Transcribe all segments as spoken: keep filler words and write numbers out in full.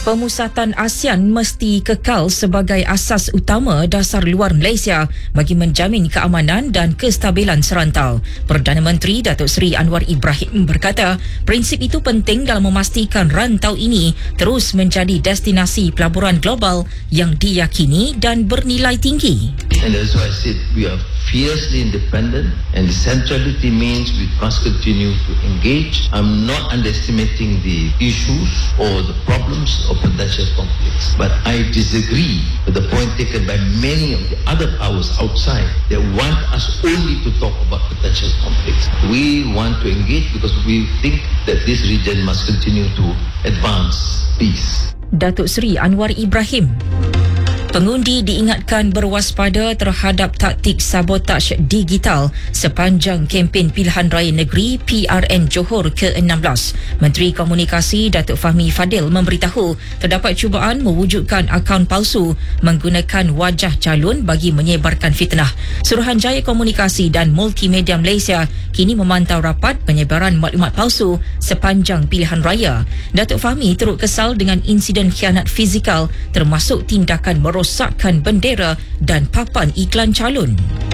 Pemusatan ASEAN mesti kekal sebagai asas utama dasar luar Malaysia bagi menjamin keamanan dan kestabilan serantau. Perdana Menteri Datuk Seri Anwar Ibrahim berkata, prinsip itu penting dalam memastikan rantau ini terus menjadi destinasi pelaburan global yang diyakini dan bernilai tinggi. And that's why I said we are fiercely independent, and the centrality means we must continue to engage. I'm not underestimating the issues or the problems or potential conflicts, but I disagree with the point taken by many of the other powers outside that want us only to talk about potential conflicts. We want to engage because we think that this region must continue to advance peace. Datuk Seri Anwar Ibrahim. Pengundi diingatkan berwaspada terhadap taktik sabotaj digital sepanjang kempen pilihan raya negeri P R N Johor ke enam belas. Menteri Komunikasi Datuk Fahmi Fadil memberitahu terdapat cubaan mewujudkan akaun palsu menggunakan wajah calon bagi menyebarkan fitnah. Suruhanjaya Komunikasi dan Multimedia Malaysia kini memantau rapat penyebaran maklumat palsu sepanjang pilihan raya. Datuk Fahmi turut kesal dengan insiden khianat fizikal termasuk tindakan merosakkan rosakkan bendera dan papan iklan calon.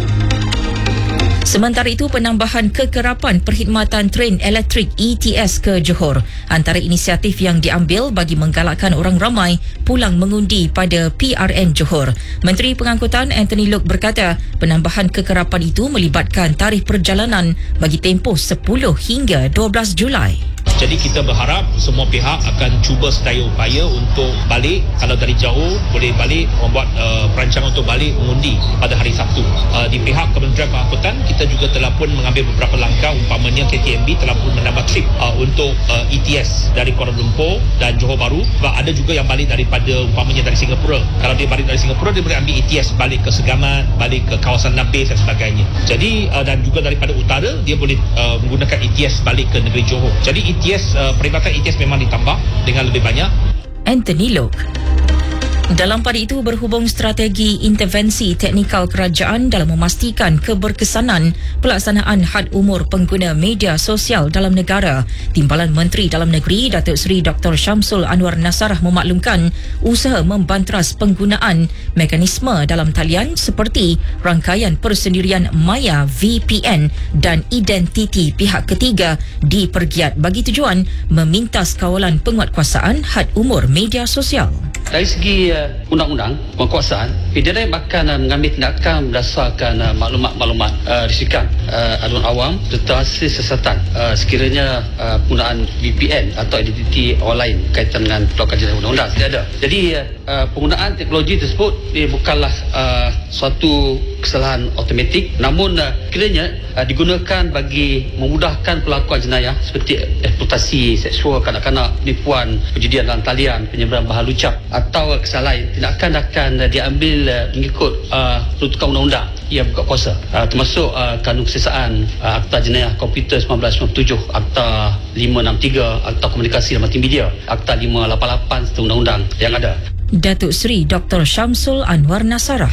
Sementara itu, penambahan kekerapan perkhidmatan tren elektrik E T S ke Johor antara inisiatif yang diambil bagi menggalakkan orang ramai pulang mengundi pada P R N Johor. Menteri Pengangkutan Anthony Loke berkata, penambahan kekerapan itu melibatkan tarikh perjalanan bagi tempoh sepuluh hingga dua belas Julai. Jadi kita berharap semua pihak akan cuba sedaya upaya untuk balik. Kalau dari jauh boleh balik, membuat uh, perancangan untuk balik mengundi pada hari Sabtu. Uh, di pihak Kementerian Pengangkutan, kita juga telah pun mengambil beberapa langkah, umpamanya K T M B telah pun menambah trip uh, untuk uh, E T S dari Kuala Lumpur dan Johor Bahru. Sebab ada juga yang balik daripada umpamanya dari Singapura. Kalau dia balik dari Singapura, dia boleh ambil E T S balik ke Segamat, balik ke kawasan Nabis dan sebagainya. Jadi uh, dan juga daripada utara, dia boleh uh, menggunakan E T S balik ke negeri Johor. Jadi E T S, uh, perkhidmatan E T S memang ditambah dengan lebih banyak. Anthony Loke. Dalam pada itu, berhubung strategi intervensi teknikal kerajaan dalam memastikan keberkesanan pelaksanaan had umur pengguna media sosial dalam negara, Timbalan Menteri Dalam Negeri Datuk Seri Doktor Syamsul Anwar Nasarah memaklumkan usaha membanteras penggunaan mekanisme dalam talian seperti rangkaian persendirian maya V P N dan identiti pihak ketiga dipergiat bagi tujuan memintas kawalan penguatkuasaan had umur media sosial. Dari segi uh, undang-undang penguatkuasaan, P D R M akan uh, mengambil tindakan berdasarkan uh, maklumat-maklumat uh, risikan uh, aduan awam serta hasil siasatan uh, sekiranya uh, penggunaan V P N atau identiti orang lain berkaitan dengan pelaksanaan undang-undang tidak ada. Jadi uh, penggunaan teknologi tersebut ia bukanlah uh, suatu kesalahan automatik, namun uh, kiranya uh, digunakan bagi memudahkan pelakuan jenayah seperti eksploitasi seksual kanak-kanak, penipuan, perjudian dalam talian, penyebaran bahan lucak atau kesalahan tindakan akan uh, diambil uh, mengikut uh, peruntukan undang-undang yang buka kuasa, uh, termasuk uh, kanun keseksaan, uh, Akta Jenayah Komputer seribu sembilan ratus sembilan puluh tujuh, Akta lima enam tiga, Akta Komunikasi dan Multimedia, Akta lima lapan lapan serta undang-undang yang ada. Datuk Seri Doktor Syamsul Anwar Nasarah.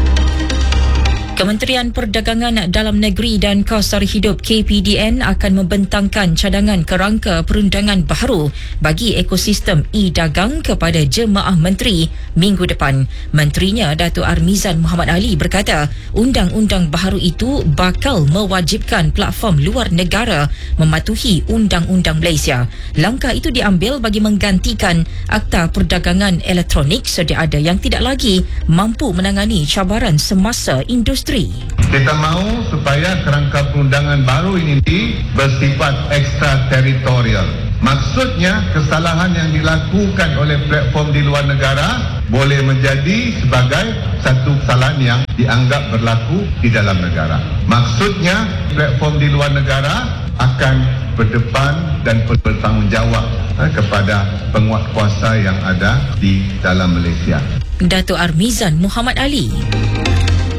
Kementerian Perdagangan Dalam Negeri dan Kos Tarikh Hidup K P D N akan membentangkan cadangan kerangka perundangan baharu bagi ekosistem e-dagang kepada jemaah menteri minggu depan. Menterinya Datuk Armizan Muhammad Ali berkata, undang-undang baharu itu bakal mewajibkan platform luar negara mematuhi undang-undang Malaysia. Langkah itu diambil bagi menggantikan Akta Perdagangan Elektronik sedia ada yang tidak lagi mampu menangani cabaran semasa industri. Kita mahu supaya kerangka perundangan baru ini bersifat ekstrateritorial. Maksudnya, kesalahan yang dilakukan oleh platform di luar negara boleh menjadi sebagai satu kesalahan yang dianggap berlaku di dalam negara. Maksudnya, platform di luar negara akan berdepan dan bertanggungjawab kepada penguatkuasa yang ada di dalam Malaysia. Datuk Armizan Muhammad Ali.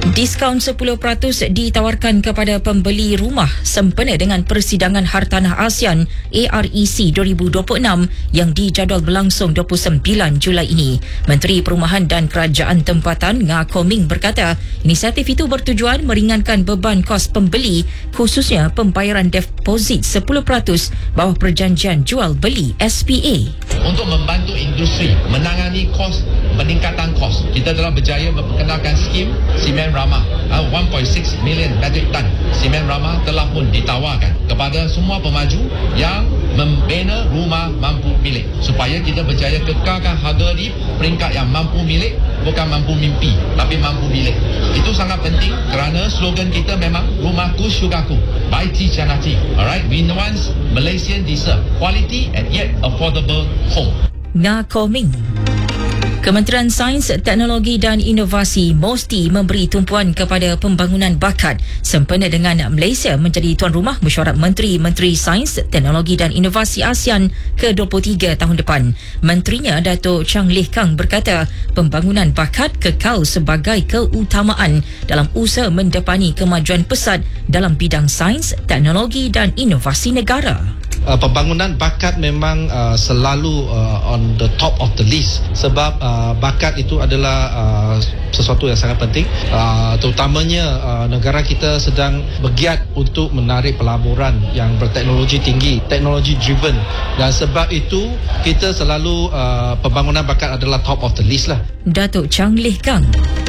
Diskaun sepuluh peratus ditawarkan kepada pembeli rumah sempena dengan Persidangan Hartanah ASEAN A R E C dua ribu dua puluh enam yang dijadual berlangsung dua puluh sembilan Julai ini. Menteri Perumahan dan Kerajaan Tempatan Nga Koming berkata, inisiatif itu bertujuan meringankan beban kos pembeli, khususnya pembayaran deposit sepuluh peratus bawah perjanjian jual beli S P A. Untuk membantu industri menangani kos, peningkatan kos, kita telah berjaya memperkenalkan skim Simen Ramah. one point six million metric ton Simen Ramah telah pun ditawarkan kepada semua pemaju yang membina rumah mampu milik, supaya kita berjaya kekalkan harga di peringkat yang mampu milik, bukan mampu mimpi tapi mampu milik. Itu sangat penting kerana slogan kita memang rumahku syurgaku, Baiti Janati. Alright, we want Malaysian deserve quality and yet affordable home. Nga Koming. Kementerian Sains, Teknologi dan Inovasi mesti memberi tumpuan kepada pembangunan bakat sempena dengan Malaysia menjadi tuan rumah Mesyuarat Menteri-Menteri Sains, Teknologi dan Inovasi ASEAN ke dua puluh tiga tahun depan. Menterinya Datuk Chang Leh Kang berkata, pembangunan bakat kekal sebagai keutamaan dalam usaha mendepani kemajuan pesat dalam bidang sains, teknologi dan inovasi negara. Uh, pembangunan bakat memang uh, selalu uh, on the top of the list, sebab uh, bakat itu adalah uh, sesuatu yang sangat penting, uh, terutamanya uh, negara kita sedang bergiat untuk menarik pelaburan yang berteknologi tinggi, teknologi driven, dan sebab itu kita selalu uh, pembangunan bakat adalah top of the list lah. Datuk Chang Leh Kang.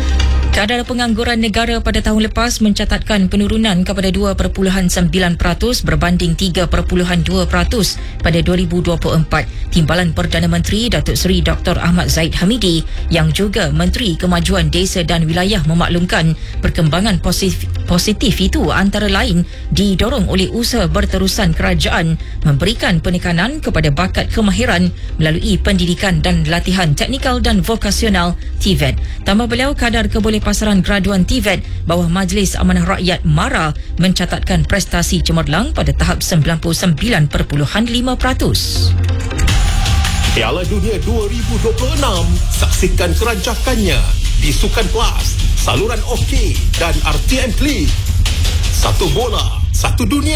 Kadar pengangguran negara pada tahun lepas mencatatkan penurunan kepada dua perpuluhan sembilan peratus berbanding tiga perpuluhan dua peratus pada dua ribu dua puluh empat. Timbalan Perdana Menteri Datuk Seri Doktor Ahmad Zahid Hamidi yang juga Menteri Kemajuan Desa dan Wilayah memaklumkan perkembangan positif, positif itu antara lain didorong oleh usaha berterusan kerajaan memberikan penekanan kepada bakat kemahiran melalui pendidikan dan latihan teknikal dan vokasional T V E T. Tambah beliau, kadar keboleh pasaran graduan T V E T bawah Majlis Amanah Rakyat MARA mencatatkan prestasi cemerlang pada tahap sembilan puluh sembilan perpuluhan lima peratus. Piala Dunia dua ribu dua puluh enam, saksikan kerancakannya di Sukan Plus, saluran OK dan R T M Klik. Satu bola, satu dunia.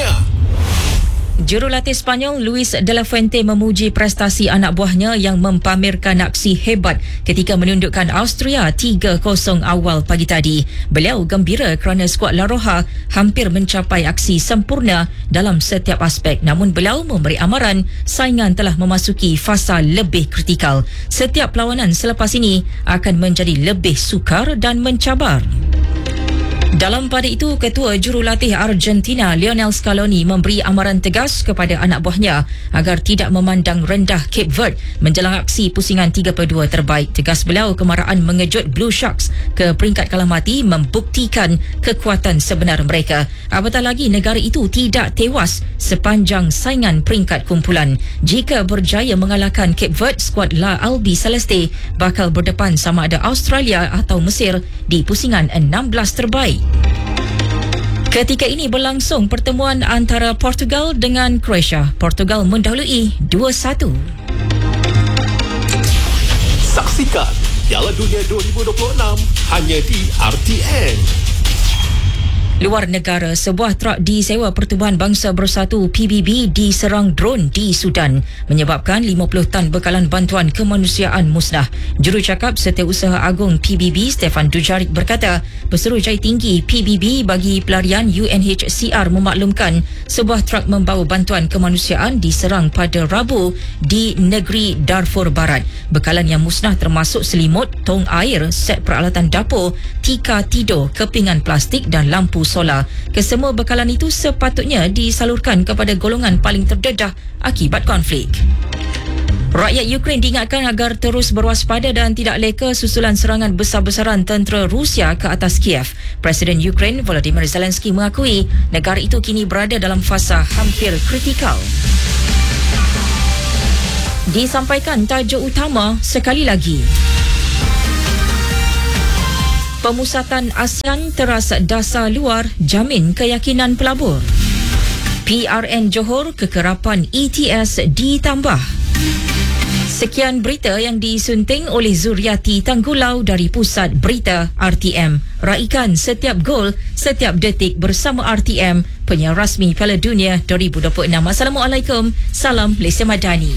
Jurulatih Sepanyol Luis de la Fuente memuji prestasi anak buahnya yang mempamerkan aksi hebat ketika menundukkan Austria tiga kosong awal pagi tadi. Beliau gembira kerana skuad La Roja hampir mencapai aksi sempurna dalam setiap aspek, namun beliau memberi amaran saingan telah memasuki fasa lebih kritikal. Setiap perlawanan selepas ini akan menjadi lebih sukar dan mencabar. Dalam pada itu, Ketua Jurulatih Argentina Lionel Scaloni memberi amaran tegas kepada anak buahnya agar tidak memandang rendah Cape Verde menjelang aksi pusingan tiga puluh dua terbaik. Tegas beliau, kemarahan mengejut Blue Sharks ke peringkat kalah mati membuktikan kekuatan sebenar mereka. Apatah lagi negara itu tidak tewas sepanjang saingan peringkat kumpulan. Jika berjaya mengalahkan Cape Verde, skuad La Albi Celeste bakal berdepan sama ada Australia atau Mesir di pusingan enam belas terbaik. Ketika ini berlangsung pertemuan antara Portugal dengan Croatia. Portugal mendahului dua satu. Saksikan Piala Dunia dua ribu dua puluh enam hanya di R T N. Luar negara, sebuah truk disewa Pertubuhan Bangsa Bersatu P B B diserang drone di Sudan menyebabkan lima puluh tan bekalan bantuan kemanusiaan musnah. Jurucakap Setiausaha Agung P B B Stefan Dujarric berkata, Pesuruhjaya Tinggi P B B bagi pelarian U N H C R memaklumkan sebuah truk membawa bantuan kemanusiaan diserang pada Rabu di negeri Darfur Barat. Bekalan yang musnah termasuk selimut, tong air, set peralatan dapur, tika tidur, kepingan plastik dan lampu solar. Kesemua bekalan itu sepatutnya disalurkan kepada golongan paling terdedah akibat konflik. Rakyat Ukraine diingatkan agar terus berwaspada dan tidak leka susulan serangan besar-besaran tentera Rusia ke atas Kiev. Presiden Ukraine Volodymyr Zelensky mengakui negara itu kini berada dalam fasa hampir kritikal. Disampaikan tajuk utama sekali lagi. Pemusatan ASEAN teras dasar luar jamin keyakinan pelabur. P R N Johor kekerapan E T S ditambah. Sekian berita yang disunting oleh Zuriati Tanggulau dari Pusat Berita R T M. Raikan setiap gol, setiap detik bersama R T M, penyiar rasmi Piala Dunia dua ribu dua puluh enam. Assalamualaikum. Salam Malaysia Madani.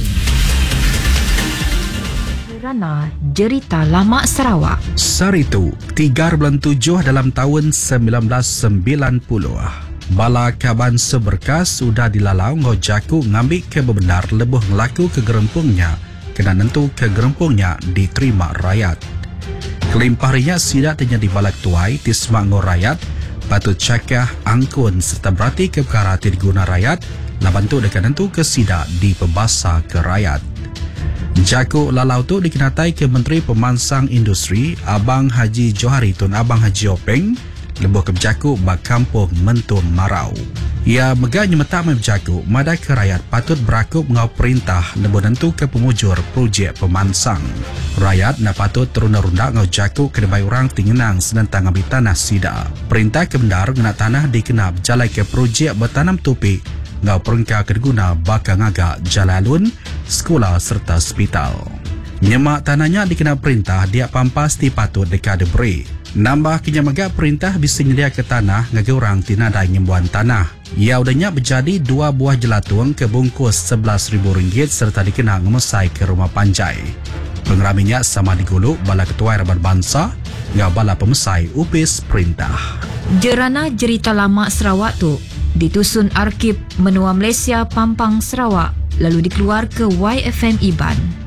Kerana Jerita Lama Sarawak. Saritu, tiga bulan tujuh dalam tahun sembilan belas sembilan puluh. Bala kaban seberkas sudah dilalau ngojaku ngambil ke bebenar lebuh ngelaku ke gerempungnya kena nentu ke gerempungnya diterima rakyat. Kelimpah riak sidak terjadi balak tuai tismak ngor rakyat patut cakah angkun serta berarti ke perkara diguna rakyat laban tu dekat nentu ke sidak di pembasa ke rakyat. Jaku lalau tu dikenatai ke Menteri Pemansang Industri Abang Haji Johari Tun Abang Haji Openg lebuh ke berjaku bak kampung Mentun Marau. Ia megahnya metak berjaku madai ke rakyat patut berakup ngau perintah lebuh nentu ke pemujur projek pemansang. Rakyat nak patut terunda-runda ngau jaku ke debai orang tingenang senentang ambil tanah sida. Perintah ke bendar ngena tanah dikenap jalai ke projek bertanam topik ngau perengka kedeguna bakal ngagak jalalun, sekolah serta hospital. Nyemak tanahnya dikenal perintah dia pampas di patut dekat deberi. Nambah kenyamaga perintah bisa nyedia ke tanah ngagi orang tinadai nyembuhan tanah. Ia udahnya berjadi dua buah jelatung ke bungkus sebelas ribu ringgit serta dikenal ngemesai ke rumah panjai. Pengeraminya sama diguluk bala ketua Rabat Bangsa ngau bala pemesai upis perintah. Jerana Jerita Lama Sarawak tu ditusun Arkib Menua Malaysia Pampang Sarawak lalu dikeluar ke Y F M Iban.